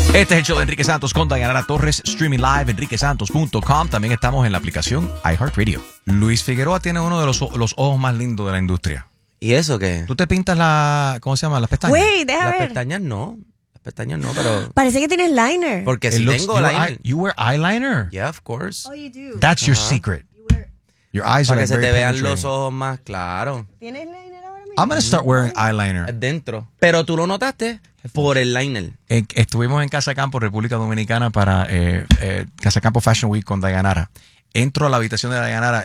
Este es el show de Enrique Santos con Dayanara Torres, streaming live, enriquesantos.com. También estamos en la aplicación iHeartRadio. Luis Figueroa tiene uno de los ojos más lindos de la industria. ¿Y eso qué? ¿Tú te pintas ¿cómo se llama? Las pestañas. Güey, deja Las ver. pestañas no, pero... Parece que tienes liner. Porque si tengo liner. You wear eyeliner? Yeah, of course. Oh, you do. That's your secret. Your eyes Para are que se very te vean penetrating. los ojos más claros. ¿Tienes liner ahora mismo? I'm going to start wearing eyeliner. Adentro. Pero tú lo notaste por el liner. Estuvimos en Casa Campo, República Dominicana, para Casa Campo Fashion Week con Dayanara. Entro a la habitación de Dayanara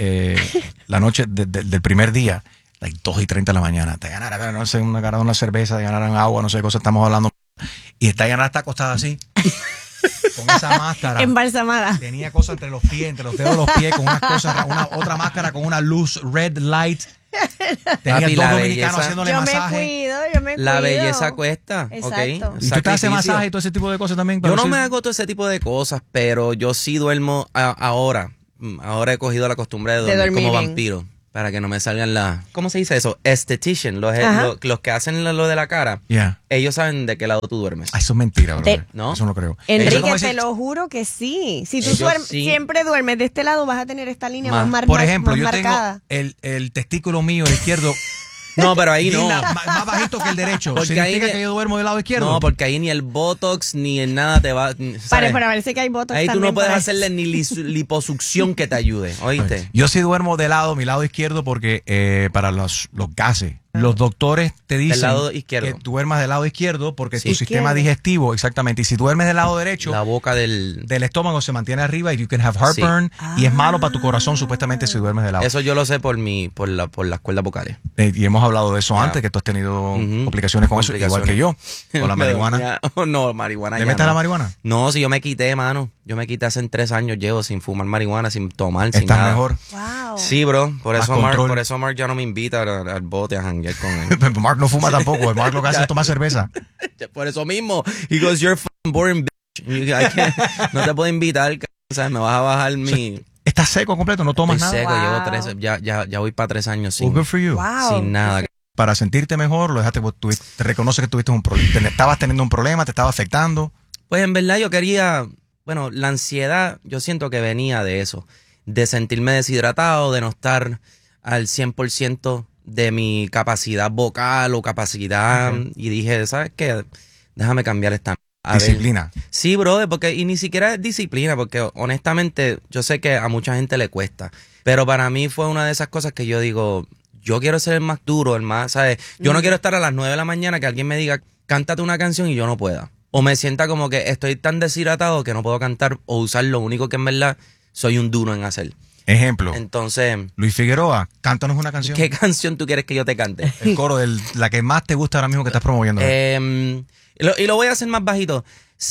la noche del primer día, like 2:30 de la mañana. Dayanara, no sé, una cerveza, Dayanara en agua, no sé qué cosa estamos hablando. Y Dayanara está acostada así, con esa máscara. Embalsamada. Tenía cosas entre los pies, entre los dedos de los pies, con unas cosas, otra máscara con una luz red light. Tenía Papi, dos la dominicanos belleza. haciéndole Yo masaje. me cuido. La belleza cuesta. Exacto. ¿Ok? ¿Y tú te haces Sacrificio. masaje y todo ese tipo de cosas también? Yo no me hago todo ese tipo de cosas, pero yo sí duermo ahora. Ahora he cogido la costumbre de dormir dormir como bien. vampiro. Para que no me salgan ¿cómo se dice eso? Esthetician. Los que hacen lo de la cara. Yeah. Ellos saben de qué lado tú duermes. Ay, eso es mentira, bro. ¿No? Eso no lo creo. Enrique, Eso es como te decir- lo juro que sí. Si tú Ellos sí. siempre duermes de este lado, vas a tener esta línea más Por ejemplo, más yo marcada. tengo el testículo mío izquierdo No, pero ahí no. más bajito que el derecho. Porque ¿Significa ahí- que yo duermo del lado izquierdo? No, porque ahí ni el Botox ni el nada te va. ¿sabes? Para ver si que hay botox Ahí tú también no puedes para hacerle ni liposucción que te ayude, ¿oíste? Yo sí duermo mi lado izquierdo, porque para los gases. Los doctores te dicen lado izquierdo. que duermas del lado izquierdo porque Sí. tu sistema Izquierdo. digestivo, exactamente. Y si duermes del lado derecho, La boca del... del estómago se mantiene arriba y you can have heartburn. Y es malo para tu corazón, supuestamente, si duermes del lado. Eso yo lo sé por las cuerdas vocales. Y hemos hablado de eso Ya. antes, que tú has tenido Ujú. complicaciones con eso, igual que yo. Con la marihuana. No, marihuana ¿Le ya metes no. la marihuana? No, si yo me quité, mano. Yo me quité hace 3 años, llevo sin fumar marihuana, sin tomar, sin Estás nada. mejor. Wow. Sí, bro. Por Más eso, Mark, control. ya no me invita al bote a janguear con él. Mark no fuma tampoco. Mark lo que hace es tomar cerveza. Por eso mismo. He goes, you're fucking boring, bitch. No te puedo invitar, ¿sabes? Me vas a bajar mi... ¿Estás seco completo? ¿No tomas Estoy nada? seco, Wow. llevo 3, ya voy para 3 años Well, sin, good for you. Wow. sin nada. Para sentirte mejor, lo dejaste, te reconoce que tuviste un problema. Estabas teniendo un problema, te estaba afectando. Pues en verdad yo quería, bueno, la ansiedad yo siento que venía de eso, de sentirme deshidratado, de no estar al 100% de mi capacidad vocal o capacidad, y dije, ¿sabes qué? Déjame cambiar esta... a ver. Disciplina. Sí, brother, porque y ni siquiera es disciplina, porque honestamente yo sé que a mucha gente le cuesta, pero para mí fue una de esas cosas que yo digo, yo quiero ser el más duro, el más, ¿sabes? Yo no quiero estar a las 9 de la mañana que alguien me diga, cántate una canción y yo no pueda. O me sienta como que estoy tan deshidratado que no puedo cantar o usar lo único que en verdad soy un duro en hacer. Ejemplo, Entonces, Luis Figueroa, cántanos una canción. ¿qué canción tú quieres que yo te cante? El coro, la que más te gusta ahora mismo que estás promoviendo. Y lo voy a hacer más bajito.